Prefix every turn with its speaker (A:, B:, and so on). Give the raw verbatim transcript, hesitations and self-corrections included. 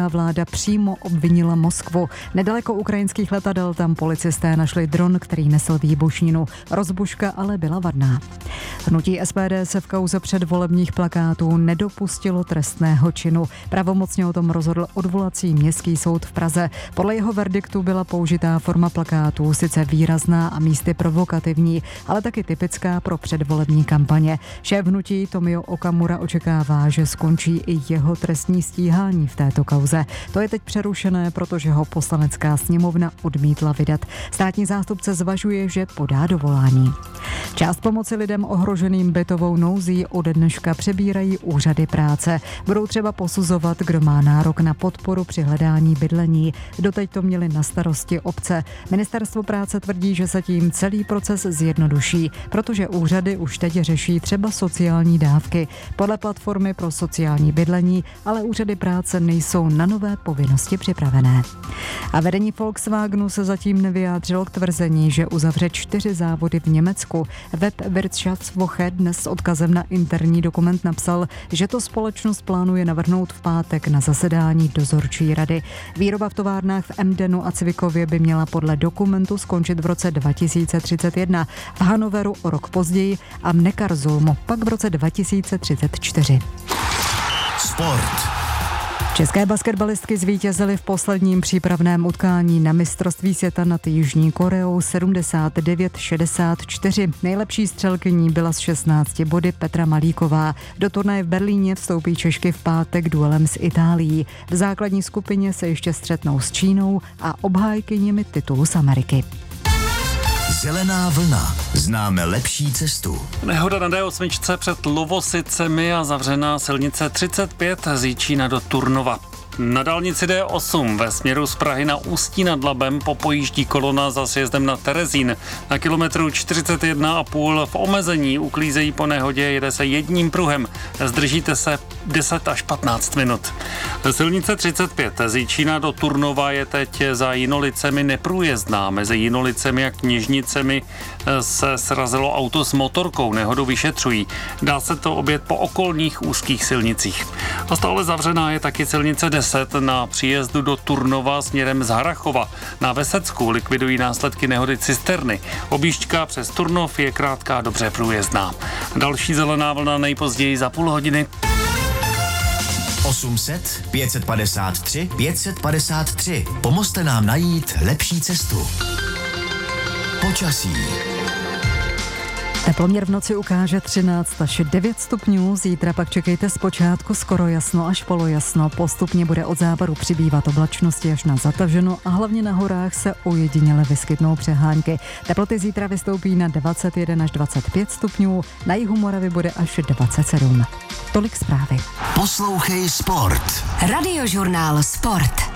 A: ruská vláda přímo obvinila Moskvu. Nedaleko ukrajinských letadel tam policisté našli dron, který nesl výbušninu. Rozbuška ale byla vadná. Hnutí S P D se v kauze předvolebních plakátů nedopustilo trestného činu. Pravomocně o tom rozhodl odvolací městský soud v Praze. Podle jeho verdiktu byla použitá forma plakátů sice výrazná a místy provokativní, ale taky typická pro předvolební kampaně. Šéf hnutí Tomio Okamura očekává, že skončí i jeho trestní stíhání v této kauze. To je teď přerušené, protože ho poslanecká sněmovna odmítla vydat. Státní zástupce zvažuje, že podá dovolání. Část pomoci lidem ohroženým bytovou nouzí ode dneška přebírají úřady práce. Budou třeba posuzovat, kdo má nárok na podporu při hledání bydlení. Doteď to měli na starosti obce. Ministerstvo práce tvrdí, že se tím celý proces zjednoduší, protože úřady už teď řeší třeba sociální dávky. Podle platformy pro sociální bydlení ale úřady práce nejsou na nové povinnosti připravené. A vedení Volkswagenu se zatím nevyjádřilo k tvrzení, že uzavře čtyři závody v Německu. Web Wirtschaftswoche dnes s odkazem na interní dokument napsal, že to společnost plánuje navrhnout v pátek na zasedání dozorčí rady. Výroba v továrnách v Emdenu a Cvikově by měla podle dokumentu skončit v roce dva tisíce třicet jedna, v Hannoveru o rok později a v Neckarsulmu pak v roce dva tisíce třicet čtyři.
B: Sport.
A: České basketbalistky zvítězily v posledním přípravném utkání na mistrovství světa nad Jižní Koreou sedmdesát devět šedesát čtyři. Nejlepší střelkyní byla s šestnácti body Petra Malíková. Do turnaje v Berlíně vstoupí Češky v pátek duelem s Itálií. V základní skupině se ještě střetnou s Čínou a obhájkyněmi titulu z Ameriky.
B: Zelená vlna. Známe lepší cestu.
C: Nehoda na D osm před Lovosicemi a zavřená silnice třicet pět z Jičína do Turnova. Na dálnici D osm ve směru z Prahy na Ústí nad Labem popojíždí kolona za sjezdem na Terezín. Na kilometru čtyřicet jedna a půl v omezení uklízejí po nehodě, jede se jedním pruhem. Zdržíte se deset až patnáct minut. Silnice třicet pět z Jičína do Turnova je teď za Jinolicemi neprůjezdná. Mezi Jinolicemi a Kněžnicemi se srazilo auto s motorkou, nehodu vyšetřují. Dá se to objet po okolních úzkých silnicích. A stále zavřená je taky silnice deset na příjezdu do Turnova směrem z Harrachova. Na Vesecku likvidují následky nehody cisterny. Objížďka přes Turnov je krátká, dobře průjezdná. Další zelená vlna nejpozději za půl hodiny.
B: osm set pět set padesát tři pět set padesát tři. Pomozte nám najít lepší cestu. Počasí.
A: Teploměr v noci ukáže třináct až devět stupňů, zítra pak čekejte zpočátku skoro jasno až polojasno. Postupně bude od západu přibývat oblačnosti až na zataženo a hlavně na horách se ojediněle vyskytnou přehánky. Teploty zítra vystoupí na dvacet jedna až dvacet pět stupňů, na jihu Moravy bude až dvacet sedm. Tolik zprávy.
B: Poslouchej Sport.
D: Radiožurnál Sport.